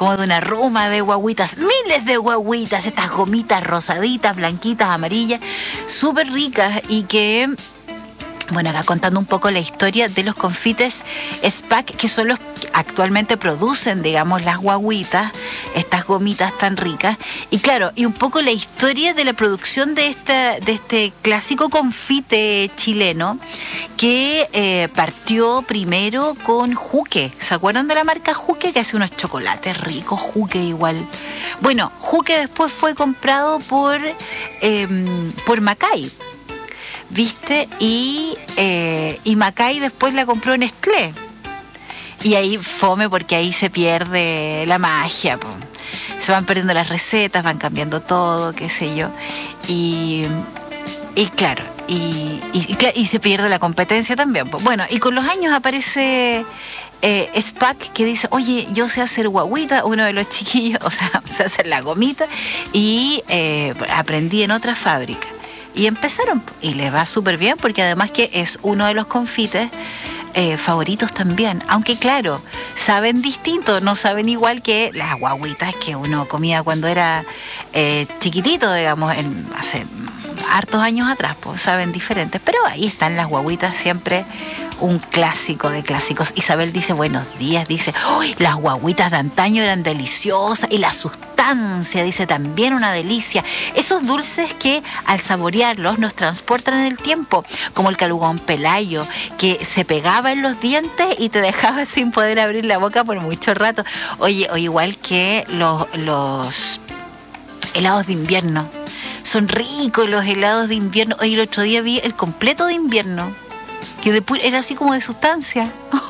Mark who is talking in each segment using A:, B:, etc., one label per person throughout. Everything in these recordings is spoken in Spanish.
A: como de una ruma de guagüitas, miles de guagüitas, estas gomitas rosaditas, blanquitas, amarillas, súper ricas y que... Bueno, acá contando un poco la historia de los confites SPAC, que son los que actualmente producen, digamos, las guagüitas, estas gomitas tan ricas. Y claro, y un poco la historia de la producción de este clásico confite chileno, que partió primero con Juque. ¿Se acuerdan de la marca Juque? Que hace unos chocolates ricos, Juque igual. Bueno, Juque después fue comprado por Macay. ¿Viste? Y Macay después la compró Nestlé. Y ahí fome porque ahí se pierde la magia, po. Se van perdiendo las recetas, van cambiando todo, qué sé yo. Y claro, y se pierde la competencia también, po. Bueno, y con los años aparece SPAC, que dice, oye, yo sé hacer guagüita, uno de los chiquillos, o sea, sé hacer la gomita, y aprendí en otra fábrica. Y empezaron, y les va súper bien, porque además que es uno de los confites favoritos también. Aunque claro, saben distinto, no saben igual que las guagüitas que uno comía cuando era chiquitito, digamos, hace hartos años atrás, pues saben diferentes. Pero ahí están las guagüitas, siempre un clásico de clásicos. Isabel dice, buenos días, dice, ¡uy! Las guagüitas de antaño eran deliciosas y la sustancia, dice, también una delicia. Esos dulces que al saborearlos nos transportan en el tiempo, como el calugón Pelayo, que se pegaba en los dientes y te dejaba sin poder abrir la boca por mucho rato. Oye, o igual que los helados de invierno. Son ricos los helados de invierno. Oye, el otro día vi el completo de invierno, que era así como de sustancia.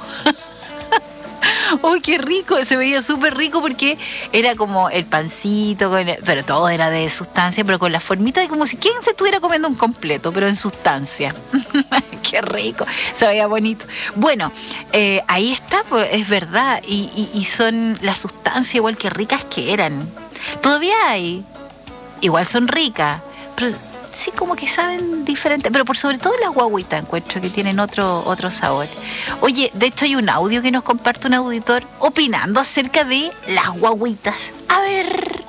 A: ¡Uy, qué rico! Se veía súper rico porque era como el pancito, pero todo era de sustancia, pero con la formita de como si quien se estuviera comiendo un completo, pero en sustancia. ¡Qué rico! Se veía bonito. Bueno, ahí está, pues, es verdad. Y son la sustancia igual que ricas que eran. Todavía hay. Igual son ricas, pero sí como que saben diferente, pero por sobre todo las guagüitas encuentro que tienen otro sabor. Oye, de hecho hay un audio que nos comparte un auditor opinando acerca de las guagüitas. A ver.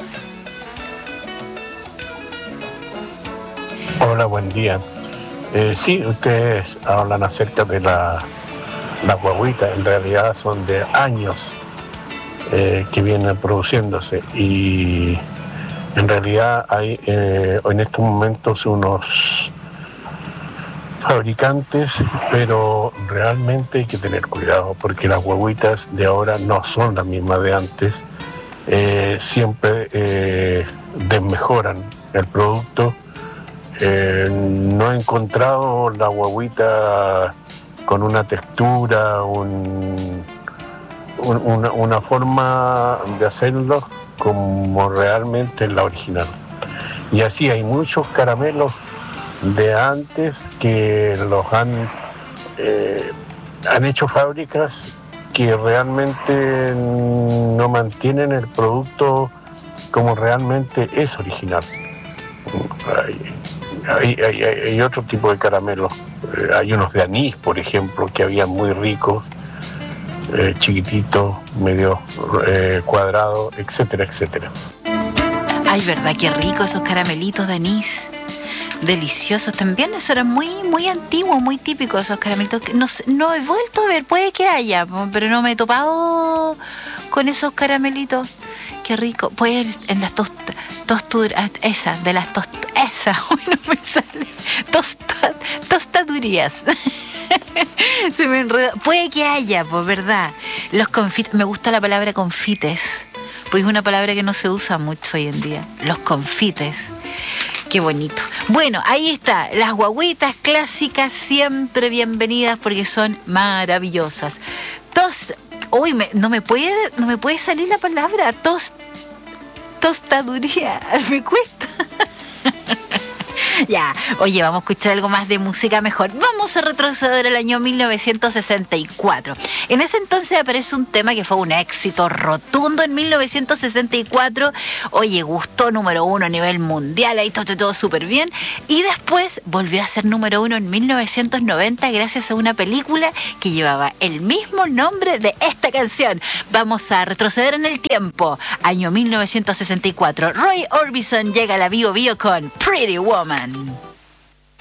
B: Hola, buen día. Sí, ustedes hablan acerca de las guagüitas, en realidad son de años que vienen produciéndose y en realidad hay en estos momentos unos fabricantes, pero realmente hay que tener cuidado porque las guagüitas de ahora no son las mismas de antes. Siempre desmejoran el producto. No he encontrado la guagüita con una textura, una forma de hacerlo como realmente es la original. Y así hay muchos caramelos de antes que los han hecho fábricas que realmente no mantienen el producto como realmente es original. Hay otro tipo de caramelos, hay unos de anís, por ejemplo, que habían muy ricos, chiquititos, medio cuadrados, etcétera, etcétera.
A: Ay, verdad, qué rico esos caramelitos de anís. Deliciosos también, eso era muy, muy antiguo, muy típico esos caramelitos. No he vuelto a ver, puede que haya, pero no me he topado con esos caramelitos. Qué rico. Pues en las tosturas, esa, uy, no me sale. Tostadurías. Se me enreda. Puede que haya, pues, ¿verdad? Los confites, me gusta la palabra confites, porque es una palabra que no se usa mucho hoy en día. Los confites. Qué bonito. Bueno, ahí está, las guagüitas clásicas, siempre bienvenidas porque son maravillosas. Uy, no me puede salir la palabra. Tostaduría, me cuesta. Ya, oye, vamos a escuchar algo más de música mejor. Vamos a retroceder al año 1964. En ese entonces aparece un tema que fue un éxito rotundo en 1964. Oye, gustó número 1 a nivel mundial, ahí todo súper bien. Y después volvió a ser número 1 en 1990 gracias a una película que llevaba el mismo nombre de esta canción. Vamos a retroceder en el tiempo. Año 1964. Roy Orbison llega a la Bio Bio con Pretty Woman.